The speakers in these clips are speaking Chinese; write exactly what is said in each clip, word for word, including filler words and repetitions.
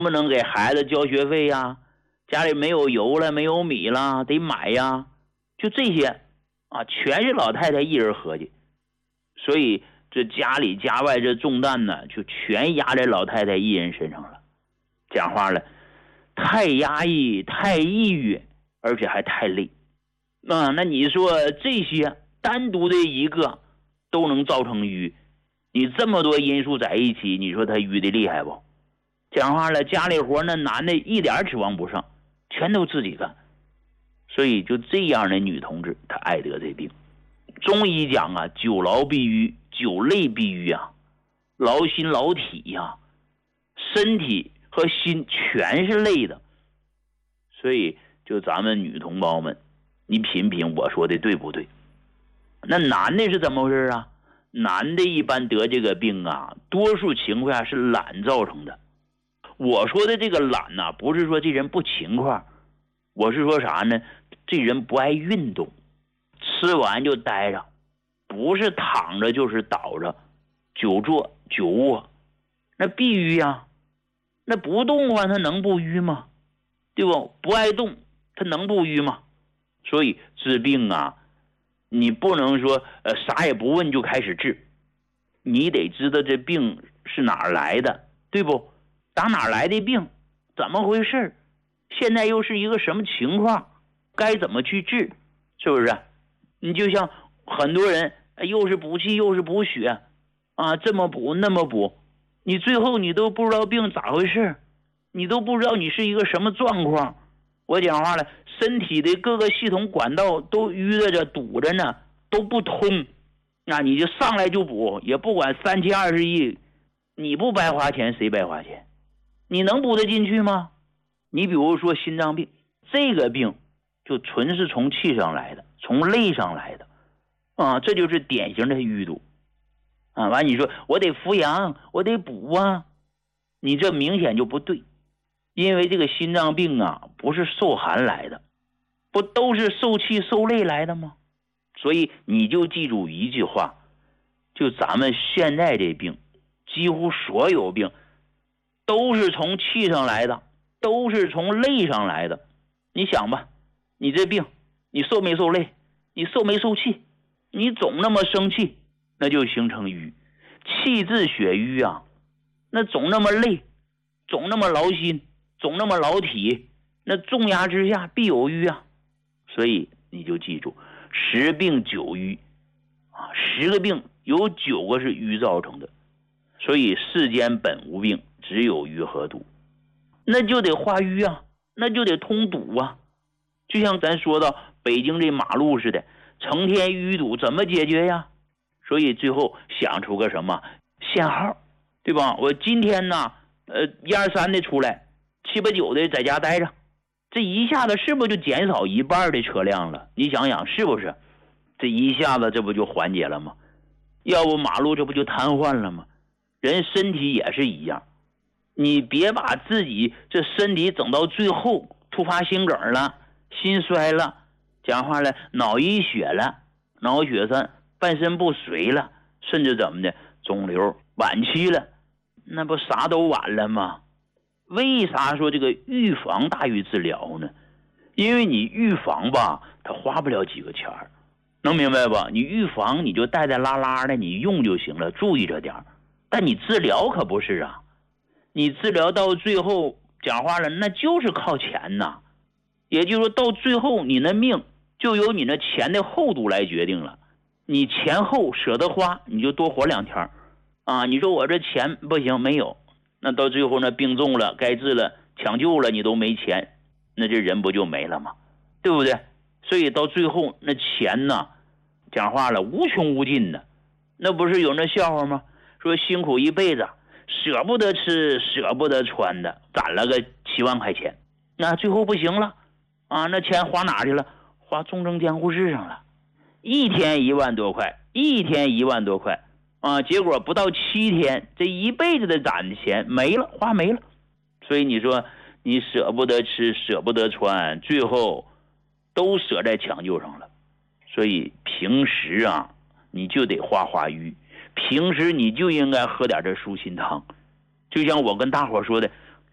不能给孩子交学费呀，家里没有油了，没有米了，得买呀，就这些啊，全是老太太一人合计。所以这家里家外这重担呢，就全压在老太太一人身上了。讲话了，太压抑，太抑郁，而且还太累。啊，那你说这些单独的一个都能造成郁，你这么多因素在一起，你说他郁的厉害不？讲话了，家里活那男的一点指望不上，全都自己干。所以就这样的女同志，她爱得这病。中医讲啊，久劳必郁，久累必郁啊，劳心劳体呀、啊，身体和心全是累的。所以就咱们女同胞们，你品品我说的对不对？那男的是怎么回事啊？男的一般得这个病啊，多数情况下是懒造成的。我说的这个懒呐、啊，不是说这人不勤快，我是说啥呢？这人不爱运动，吃完就待着，不是躺着就是倒着，久坐久卧，那必郁呀。那不动的话，他能不郁吗？对不？不爱动，他能不郁吗？所以治病啊，你不能说呃啥也不问就开始治，你得知道这病是哪儿来的，对不？打哪儿来的病？怎么回事？现在又是一个什么情况？该怎么去治？是不是？你就像很多人又是补气又是补血啊，这么补那么补，你最后你都不知道病咋回事，你都不知道你是一个什么状况。我讲话了，身体的各个系统管道都淤着着堵着呢，都不通，那你就上来就补，也不管三七二十一，你不白花钱谁白花钱？你能补得进去吗？你比如说心脏病，这个病就纯是从气上来的，从累上来的啊，这就是典型的淤堵啊。完你说我得扶阳，我得补啊，你这明显就不对。因为这个心脏病啊，不是受寒来的，不都是受气受累来的吗？所以你就记住一句话，就咱们现在这病，几乎所有病都是从气上来的，都是从累上来的。你想吧，你这病你受没受累？你受没受气？你总那么生气，那就形成瘀，气滞血瘀啊，那总那么累，总那么劳心，总那么劳体，那重压之下必有瘀啊。所以你就记住，十病九瘀啊，十个病有九个是瘀造成的。所以世间本无病，只有瘀和堵，那就得化瘀啊，那就得通堵啊。就像咱说到北京这马路似的，成天淤堵，怎么解决呀？所以最后想出个什么限号，对吧？我今天呢，呃，一二三的出来，七八九的在家待着，这一下子是不是就减少一半的车辆了？你想想是不是？这一下子这不就缓解了吗？要不马路这不就瘫痪了吗？人身体也是一样，你别把自己这身体整到最后突发心梗了，心衰了，讲话了脑溢血了，脑血栓，半身不遂了，甚至怎么的肿瘤晚期了，那不啥都晚了吗？为啥说这个预防大于治疗呢？因为你预防吧，它花不了几个钱儿，能明白吧？你预防你就带带拉拉的，你用就行了，注意着点儿。但你治疗可不是啊，你治疗到最后讲话了，那就是靠钱呐。也就是说到最后你的命就由你那钱的厚度来决定了，你钱厚舍得花，你就多活两天啊。你说我这钱不行没有，那到最后呢病重了该治了抢救了你都没钱，那这人不就没了吗？对不对？所以到最后那钱呢讲话了无穷无尽的，那不是有那笑话吗？说辛苦一辈子舍不得吃舍不得穿的，攒了个七万块钱，那最后不行了啊，那钱花哪去了？花重症监护室上了，一天一万多块，一天一万多块啊，结果不到七天，这一辈子的攒的钱没了，花没了。所以你说你舍不得吃舍不得穿，最后都舍在抢救上了。所以平时啊你就得化化瘀，平时你就应该喝点这舒心汤。就像我跟大伙说的，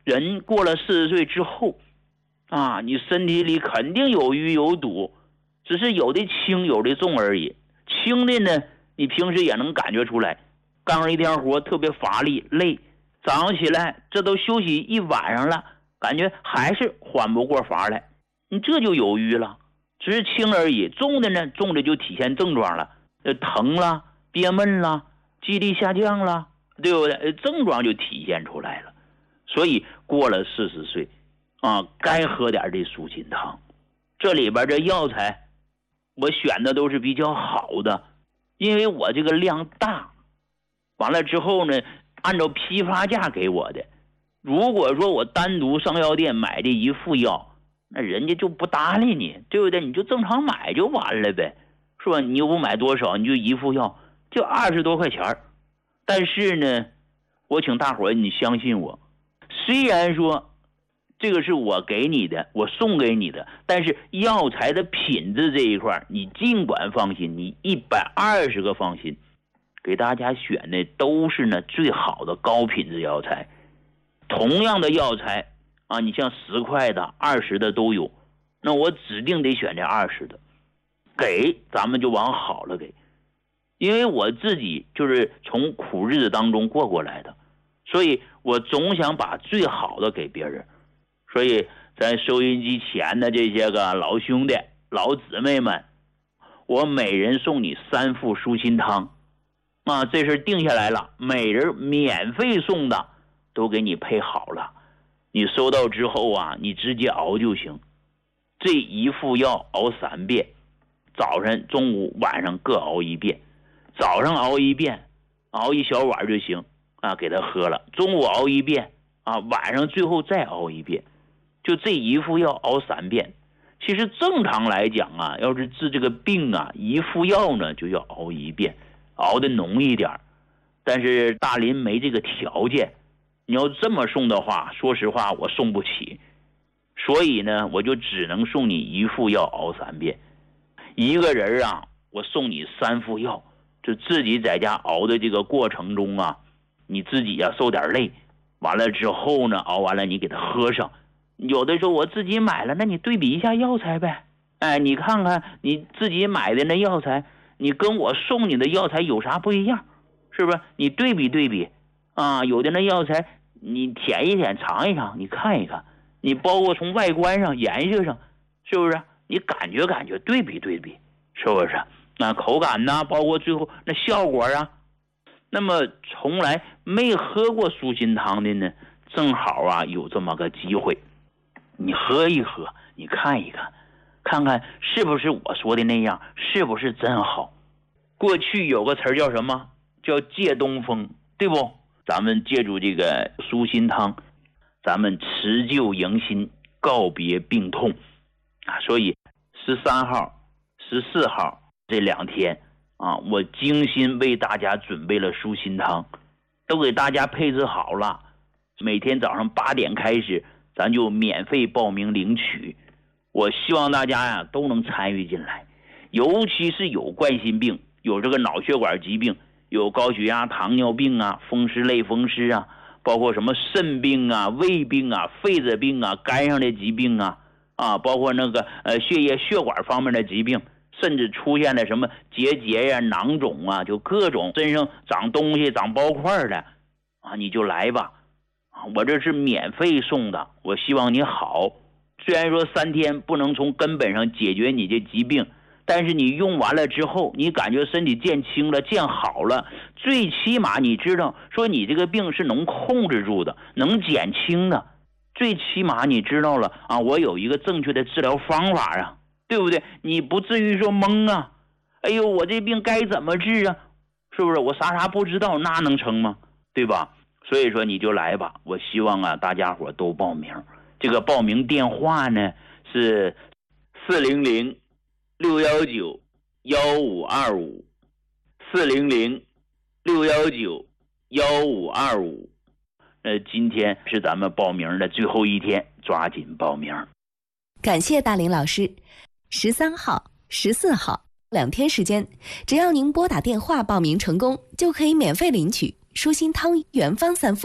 人过了四十岁之后啊，你身体里肯定有淤有堵，只是有的轻有的重而已。轻的呢，你平时也能感觉出来，干了一天活特别乏力累，早上起来这都休息一晚上了，感觉还是缓不过乏来，你这就有淤了，只是轻而已。重的呢，重的就体现症状了，疼了，憋闷了，记忆力下降了，对不对？症状就体现出来了。所以过了四十岁啊，该喝点这舒心汤。这里边的药材我选的都是比较好的，因为我这个量大，完了之后呢，按照批发价给我的。如果说我单独上药店买这一副药，那人家就不搭理你，对不对？你就正常买就完了呗，是吧？你又不买多少，你就一副药就二十多块钱。但是呢，我请大伙儿你相信我，虽然说这个是我给你的，我送给你的，但是药材的品质这一块你尽管放心，你一百二十个放心，给大家选的都是呢最好的高品质药材。同样的药材啊，你像十块的二十的都有，那我指定得选这二十的，给咱们就往好了给。因为我自己就是从苦日子当中过过来的，所以我总想把最好的给别人。所以在收音机前的这些个老兄弟老姊妹们，我每人送你三副舒心汤啊，这事定下来了，每人免费送的，都给你配好了。你收到之后啊，你直接熬就行。这一副药熬三遍，早晨中午晚上各熬一遍。早上熬一遍，熬一小碗就行啊，给他喝了。中午熬一遍啊，晚上最后再熬一遍，就这一副药熬三遍。其实正常来讲啊，要是治这个病啊，一副药呢就要熬一遍，熬的浓一点。但是大林没这个条件，你要这么送的话，说实话我送不起，所以呢，我就只能送你一副药熬三遍。一个人啊，我送你三副药。就自己在家熬的这个过程中啊，你自己呀、啊、受点累，完了之后呢，熬完了你给他喝上。有的时候我自己买了，那你对比一下药材呗，哎，你看看你自己买的那药材，你跟我送你的药材有啥不一样，是不是？你对比对比啊，有的那药材你舔一舔尝一尝，你看一看，你包括从外观上颜色上，是不是？你感觉感觉对比对比，是不是？那口感呐、啊，包括最后那效果啊。那么从来没喝过舒心汤的呢，正好啊有这么个机会，你喝一喝，你看一看，看看是不是我说的那样，是不是真好。过去有个词叫什么？叫借东风，对不？咱们借助这个舒心汤，咱们辞旧迎新，告别病痛啊。所以十三号十四号这两天啊，我精心为大家准备了舒心汤，都给大家配置好了。每天早上八点开始，咱就免费报名领取。我希望大家呀都能参与进来，尤其是有冠心病、有这个脑血管疾病、有高血压、糖尿病啊、风湿类风湿啊，包括什么肾病啊、胃病啊、肺子病啊、肝上的疾病啊，啊，包括那个呃血液血管方面的疾病。甚至出现了什么结节呀、囊肿啊，就各种身上长东西、长包块的啊，你就来吧，啊，我这是免费送的，我希望你好。虽然说三天不能从根本上解决你这疾病，但是你用完了之后，你感觉身体见轻了、见好了，最起码你知道说你这个病是能控制住的，能减轻的，最起码你知道了啊，我有一个正确的治疗方法啊。对不对？你不至于说懵啊，哎呦，我这病该怎么治啊？是不是？我啥啥不知道，那能成吗？对吧？所以说你就来吧，我希望啊大家伙都报名。这个报名电话呢是四零零六幺九幺五二五，四零零六幺九幺五二五。呃，今天是咱们报名的最后一天，抓紧报名。 感谢大林老师。十三号、十四号两天时间，只要您拨打电话报名成功，就可以免费领取舒心汤原方三副。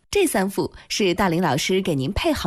这三副是大林老师给您配好